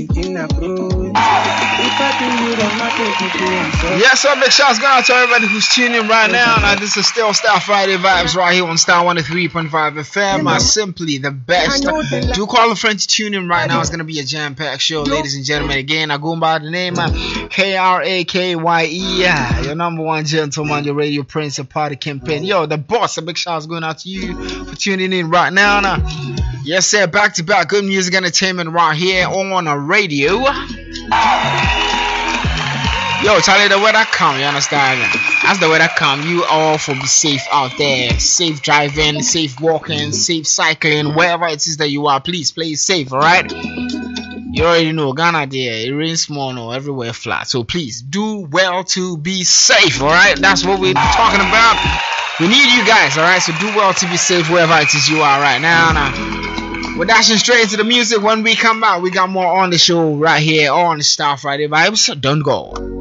Yes, sir, big shouts going out to everybody who's tuning right now. Now, this is still Star Friday vibes right here on Star 103.5 FM. Simply the best. Do call a friend to tune in right now. It's going to be a jam-packed show, ladies and gentlemen. Again, I go by the name KRAKYE. Your number one gentleman, your radio prince, your party campaign. Yo, the boss, a big shouts going out to you for tuning in right now. Yes, sir, back-to-back good music entertainment right here on a radio. Yo, Charlie, the weather come, you understand? As the weather come, you all for be safe out there. Safe driving, safe walking, safe cycling, wherever it is that you are. Please play safe, alright? You already know, Ghana there, it rains small, no, everywhere flat. So please, do well to be safe, alright? That's what we're talking about. We need you guys, alright? So do well to be safe wherever it is you are right now. We're dashing straight into the music. When we come back, we got more on the show right here on Star Friday Vibes. Don't go.